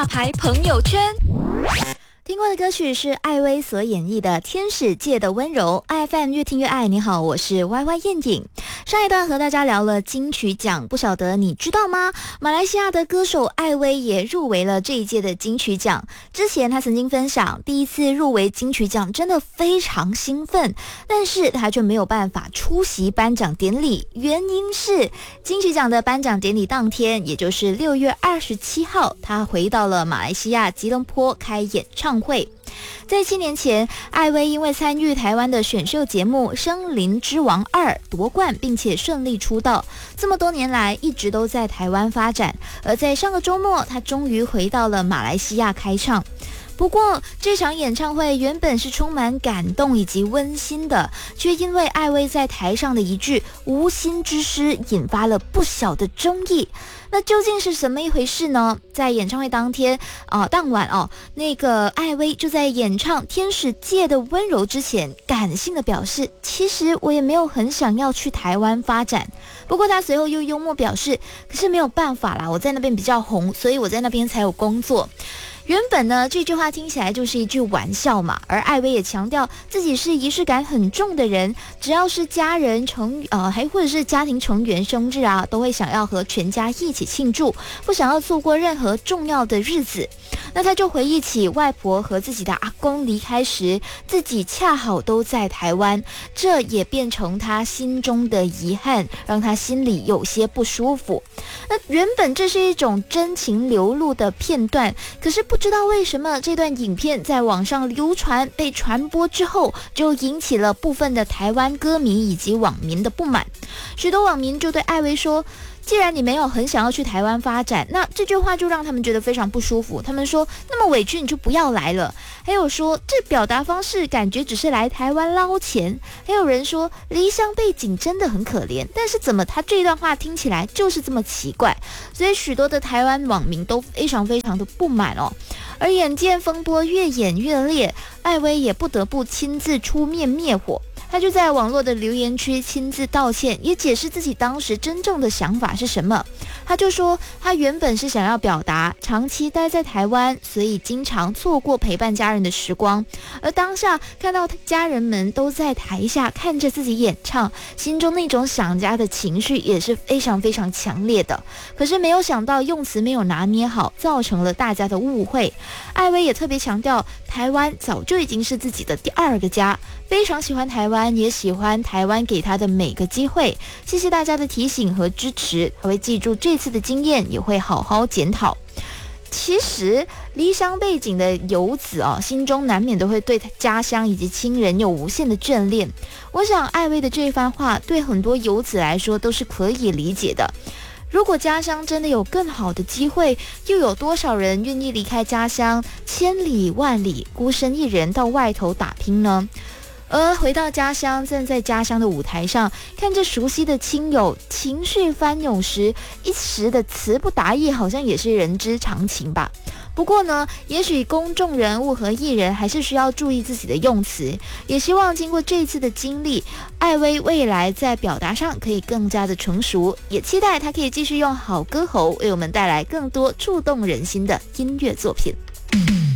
牌朋友圈。 听过的歌曲是艾薇所演绎的《天使界的温柔》。IFM 越听越爱，你好，我是 YY 燕颖。上一段和大家聊了金曲奖，不晓得你知道吗？马来西亚的歌手艾薇也入围了这一届的金曲奖。之前他曾经分享，第一次入围金曲奖真的非常兴奋，但是他却没有办法出席颁奖典礼，原因是金曲奖的颁奖典礼当天，也就是6月27号，他回到了马来西亚吉隆坡开演唱会。在7年前，艾薇因为参与台湾的选秀节目《声林之王2》夺冠，并且顺利出道。这么多年来一直都在台湾发展，而在上个周末，他终于回到了马来西亚开唱。不过这场演唱会原本是充满感动以及温馨的，却因为艾薇在台上的一句无心之失引发了不小的争议。那究竟是什么一回事呢？在演唱会当天当晚那个艾薇就在演唱《天使界的温柔》之前，感性的表示，其实我也没有很想要去台湾发展。不过他随后又幽默表示，可是没有办法啦，我在那边比较红，所以我在那边才有工作。原本呢，这句话听起来就是一句玩笑嘛，而艾薇也强调自己是仪式感很重的人，只要是家人还或者是家庭成员生日啊，都会想要和全家一起庆祝，不想要错过任何重要的日子。那他就回忆起外婆和自己的阿公离开时，自己恰好都在台湾，这也变成他心中的遗憾，让他心里有些不舒服。那原本这是一种真情流露的片段，可是不知道为什么这段影片在网上流传被传播之后，就引起了部分的台湾歌迷以及网民的不满。许多网民就对艾薇说，既然你没有很想要去台湾发展，那这句话就让他们觉得非常不舒服。他们说，那么委屈你就不要来了。还有说，这表达方式感觉只是来台湾捞钱。还有人说，离乡背景真的很可怜，但是怎么他这段话听起来就是这么奇怪？所以许多的台湾网民都非常非常的不满哦。而眼见风波越演越烈，艾薇也不得不亲自出面灭火。他就在网络的留言区亲自道歉，也解释自己当时真正的想法是什么。他就说，他原本是想要表达长期待在台湾，所以经常错过陪伴家人的时光，而当下看到家人们都在台下看着自己演唱，心中那种想家的情绪也是非常非常强烈的。可是没有想到用词没有拿捏好，造成了大家的误会。艾薇也特别强调，台湾早就已经是自己的第二个家，非常喜欢台湾，也喜欢台湾给他的每个机会。谢谢大家的提醒和支持，他会记住这次的经验，也会好好检讨。其实离乡背景的游子心中难免都会对家乡以及亲人有无限的眷恋。我想艾薇的这番话对很多游子来说都是可以理解的。如果家乡真的有更好的机会，又有多少人愿意离开家乡，千里万里孤身一人到外头打拼呢？而回到家乡，站在家乡的舞台上，看着熟悉的亲友，情绪翻涌时，一时的词不达意，好像也是人之常情吧。不过呢，也许公众人物和艺人还是需要注意自己的用词，也希望经过这一次的经历，艾薇未来在表达上可以更加的成熟，也期待她可以继续用好歌喉为我们带来更多触动人心的音乐作品。